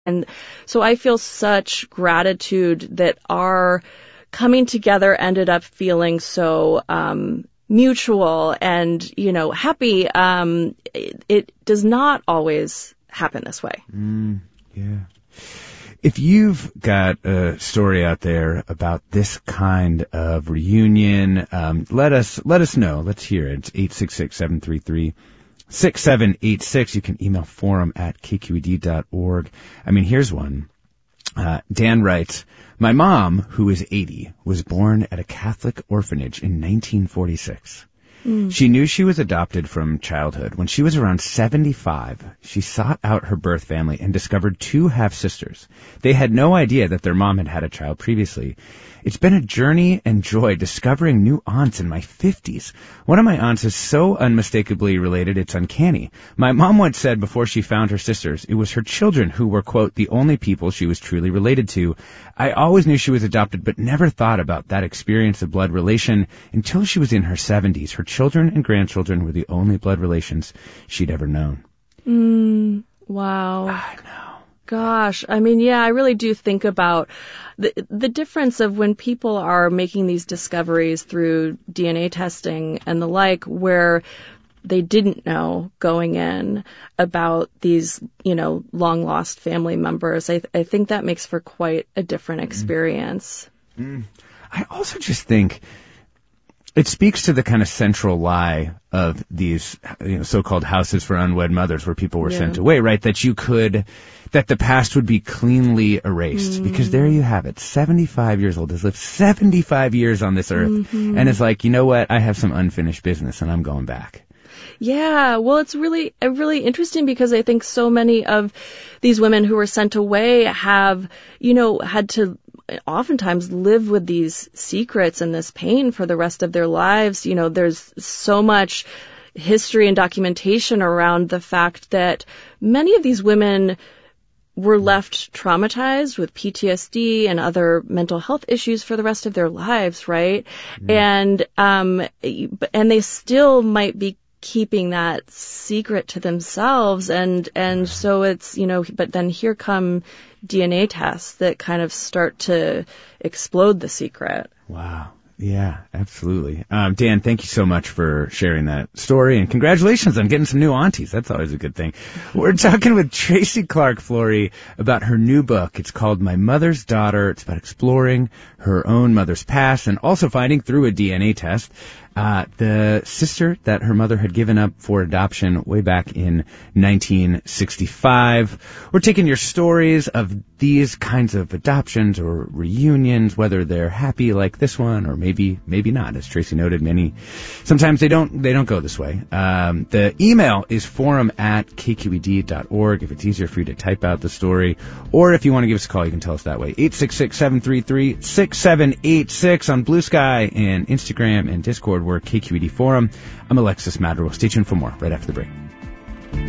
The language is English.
And so I feel such gratitude that our coming together ended up feeling so mutual and, happy. It does not always happen this way. Yeah. If you've got a story out there about this kind of reunion, let us know. Let's hear it. It's 866-733-6786. You can email forum@kqed.org. Here's one. Dan writes, my mom, who is 80, was born at a Catholic orphanage in 1946. She knew she was adopted from childhood. When she was around 75, she sought out her birth family and discovered 2 half-sisters. They had no idea that their mom had had a child previously. It's been a journey and joy discovering new aunts in my 50s. One of my aunts is so unmistakably related, it's uncanny. My mom once said before she found her sisters, it was her children who were, quote, the only people she was truly related to. I always knew she was adopted, but never thought about that experience of blood relation until she was in her 70s. Her children and grandchildren were the only blood relations she'd ever known. Wow. I know. Gosh, I really do think about the difference of when people are making these discoveries through DNA testing and the like, where they didn't know going in about these, long lost family members. I think that makes for quite a different experience. I also just think it speaks to the kind of central lie of these, so-called houses for unwed mothers where people were sent away, right? That the past would be cleanly erased, because there you have it. 75 years old, has lived 75 years on this earth, and is like, you know what? I have some unfinished business and I'm going back. Yeah, well, it's really interesting because I think so many of these women who were sent away have, had to oftentimes live with these secrets and this pain for the rest of their lives. There's so much history and documentation around the fact that many of these women were left traumatized with PTSD and other mental health issues for the rest of their lives, right? And they still might be keeping that secret to themselves, and so it's, but then here come DNA tests that kind of start to explode the secret. Wow. Yeah, absolutely. Dan, thank you so much for sharing that story, and congratulations on getting some new aunties. That's always a good thing. We're talking with Tracy Clark-Flory about her new book. It's called My Mother's Daughter. It's about exploring her own mother's past and also finding through a DNA test the sister that her mother had given up for adoption way back in 1965. We're taking your stories of these kinds of adoptions or reunions, whether they're happy like this one or maybe not. As Tracy noted, sometimes they don't go this way. The email is forum@kqed.org if it's easier for you to type out the story, or if you want to give us a call, you can tell us that way. 866-733-6786 on Blue Sky and Instagram and Discord. We're KQED Forum. I'm Alexis Madrigal. Stay tuned for more right after the break.